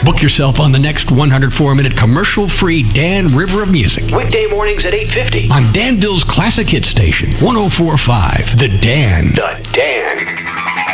Book yourself on the next 104-minute commercial-free Dan River of Music. Weekday mornings at 8:50 on Danville's Classic Hit Station, 104.5. The Dan. The Dan.